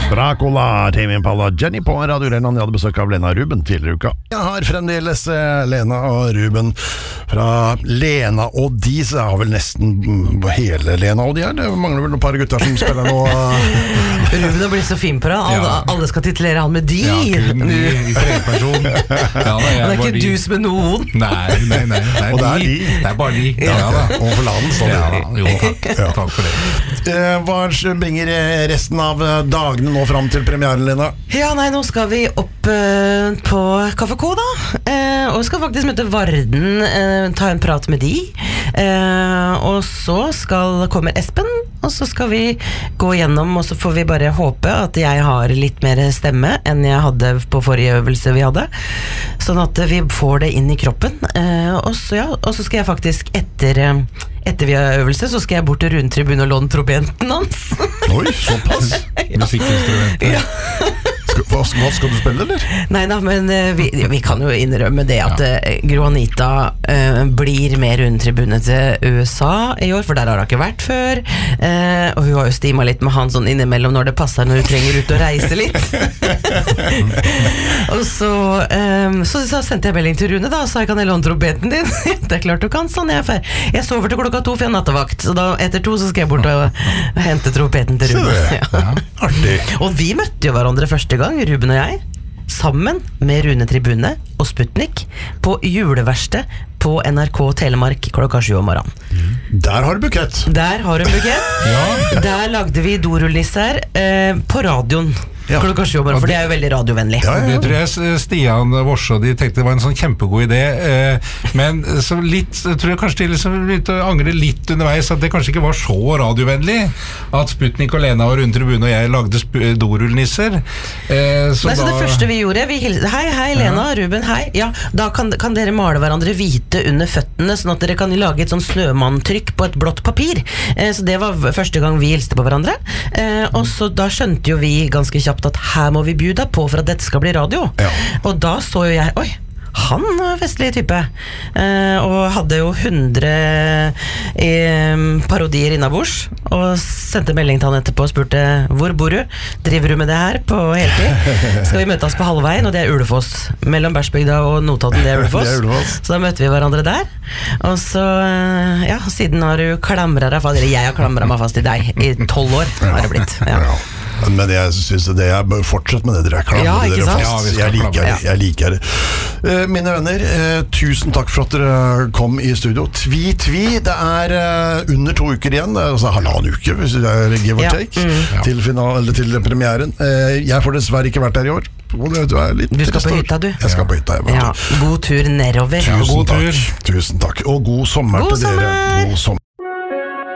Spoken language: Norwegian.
Dracula, Tame Impala, Jenny på Radio Grenland. Jeg hadde besøk av Lena og Ruben tidligere i uka. Jeg har fremdeles Lena og Ruben fra Lena og de, så jeg har vel nesten hele Lena og de her. Det mangler vel noen par gutter som spiller nå. Ruben har blitt så fin på det. Alle skal titulere han med de. Ja, kun de i tredjeperson. Det er ikke du som er noen. Nei. Og det er de. Det er bare de. Ja da. Og for laden står det. Ja da, jo takk. Ja. Takk for det. Hva bringer resten av dagene nå frem til premieren, Lena? Ja, nei, nå skal vi opp på Kaffe K da, og skal faktisk møte Varden, ta en prat med de, og så kommer Espen, og så skal vi gå gjennom, og så får vi bare håpe at jeg har litt mer stemme enn jeg hadde på forrige øvelse vi hadde, sånn at vi får det inn i kroppen, og så skal jeg faktisk etter vi har øvelse, så skal jeg bort til rundtribunen og låne trompeten hans. Oi, såpass. Musikkinstrumenter. Ja. Hva skal du spille, eller? Neida, men vi kan jo innrømme det at Gro Anita blir med rundtribune til USA i år, for der har hun ikke vært før, og hun har jo stimet litt med han sånn innimellom når det passer, når hun trenger ut og reise litt. Og så sendte jeg melding til Rune da, og sa jeg kan jeg låne trompeten din? Det er klart du kan, sånn jeg sover til 2:00 for jeg har nattevakt, så da etter 2 så skal jeg bort og hente trompeten til Rune. Artig. Og vi møtte jo hverandre første gang, Ruben og jeg, sammen med Rune Tribune og Sputnik på juleverksted på NRK Telemark 7:00 om morgenen. Der har du bukett. Der har du en bukett. Der lagde vi dorullnisser på radioen. 7:00 om morgenen, for det er jo veldig radiovennlig. Det tror jeg Stian Vorse og de tenkte det var en sånn kjempegod idé, men så tror jeg kanskje de liksom begynte å angre litt underveis at det kanskje ikke var så radiovennlig at Sputnik og Lena og Rune Tribune og jeg lagde dorullnisser. Så det første vi gjorde, vi hilste, hei Lena, Ruben, hei. Ja, da kan dere male hverandre hvite under føttene, sånn at dere kan lage et sånn snømanntrykk på et blått papir. Så det var første gang vi hilste på hverandre. Og så da skjønte jo vi ganske kjapt at her må vi bjuda på for at dette skal bli radio. Og da så jo jeg, oi, han er festlig type, og hadde jo 100 parodier innabords, og sendte melding til han etterpå og spurte, hvor bor du? Driver du med det her på heltid? Skal vi møte oss på halvveien, og det er Ulefoss. Mellom Bersbygda og Notodden, det er Ulefoss. Så da møtte vi hverandre der, og så, siden har du klamret deg fast, eller jeg har klamret meg fast i deg, i 12 år har det blitt. Men jeg synes det jeg bør fortsette med det dere klamrer dere fast. Jeg liker det. Mine venner, tusen takk for at dere kom i studio. Tvi, det er under 2 uker igjen, det er altså 1,5 uke hvis det er give or take, til premieren. Jeg får dessverre ikke vært der i år. Du skal på hytta, du. Jeg skal på hytta, God tur nedover. Tusen takk. Og god sommer til dere. God sommer.